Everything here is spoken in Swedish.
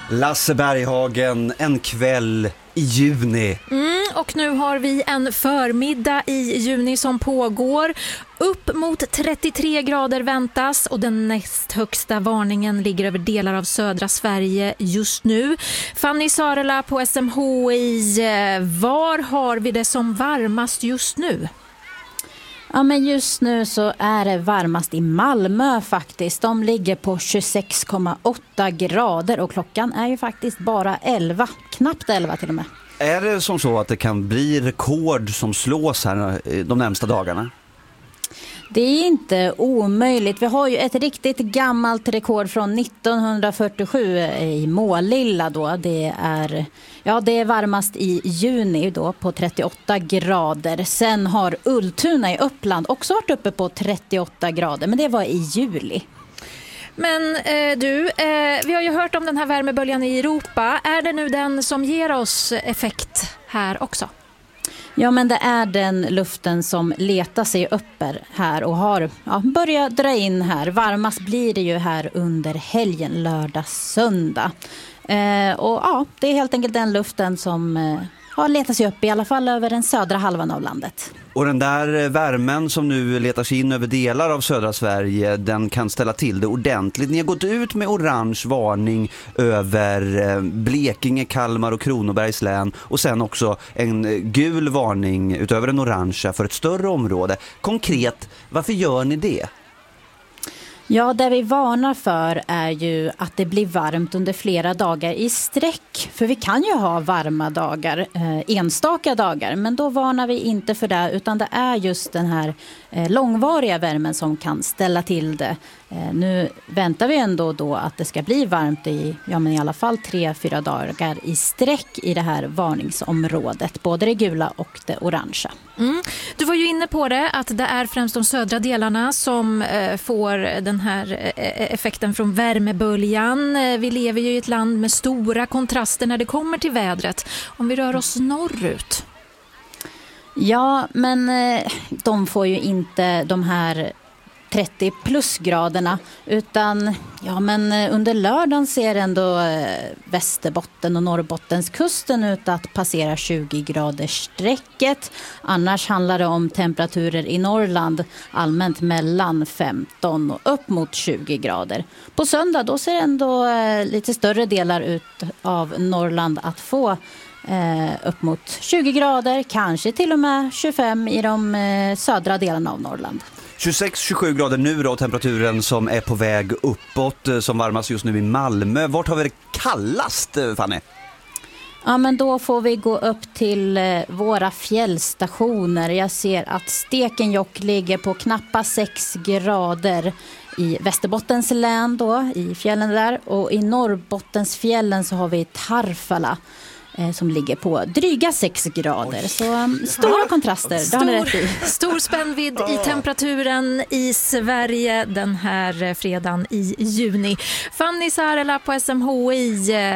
Lasse Berghagen, en kväll i juni. Och nu har vi en förmiddag i juni som pågår. Upp mot 33 grader väntas och den näst högsta varningen ligger över delar av södra Sverige just nu. Fanny Sarela på SMHI, var har vi det som varmast just nu? Ja, men just nu så är det varmast i Malmö faktiskt. De ligger på 26,8 grader och klockan är ju faktiskt bara 11, knappt 11 till och med. Är det som så att det kan bli rekord som slås här de närmsta dagarna? Det är inte omöjligt. Vi har ju ett riktigt gammalt rekord från 1947 i Målilla då. Det är varmast i juni då på 38 grader. Sen har Ultuna i Uppland också varit uppe på 38 grader, men det var i juli. Men vi har ju hört om den här värmeböljan i Europa. Är det nu den som ger oss effekt här också? Ja, men det är den luften som letar sig upp här och har börjat dra in här. Varmast blir det ju här under helgen, lördag, söndag. Det är helt enkelt den luften som har letat sig upp i alla fall över den södra halvan av landet. Och den där värmen som nu letar sig in över delar av södra Sverige, den kan ställa till det ordentligt. Ni har gått ut med orange varning över Blekinge, Kalmar och Kronobergs län och sen också en gul varning utöver den orangea för ett större område. Konkret, varför gör ni det? Ja, det vi varnar för är ju att det blir varmt under flera dagar i sträck. För vi kan ju ha varma dagar, enstaka dagar, men då varnar vi inte för det, utan det är just den här långvariga värmen som kan ställa till det. Nu väntar vi ändå då att det ska bli varmt i alla fall 3-4 dagar i sträck i det här varningsområdet, både det gula och det orangea. Du var ju inne på det, att det är främst de södra delarna som får den här effekten från värmeböljan. Vi lever ju i ett land med stora kontraster när det kommer till vädret. Om vi rör oss norrut. Ja, men de får ju inte de här 30 plusgraderna, utan under lördagen ser ändå Västerbotten och Norrbottenskusten ut att passera 20 graders strecket. Annars handlar det om temperaturer i Norrland allmänt mellan 15 och upp mot 20 grader. På söndag då ser ändå lite större delar ut av Norrland att få upp mot 20 grader, kanske till och med 25 i de södra delarna av Norrland. 26-27 grader nu då, temperaturen som är på väg uppåt, som varmas just nu i Malmö. Vart har vi det kallast, Fanny? Ja, men då får vi gå upp till våra fjällstationer. Jag ser att Stekenjokk ligger på knappa 6 grader i Västerbottens län då, i fjällen där. Och i Norrbottens fjällen så har vi Tarfala som ligger på dryga 6 grader. Så stora kontraster. Stor spännvidd i temperaturen i Sverige den här fredagen i juni. Fanny Sarela på SMHI.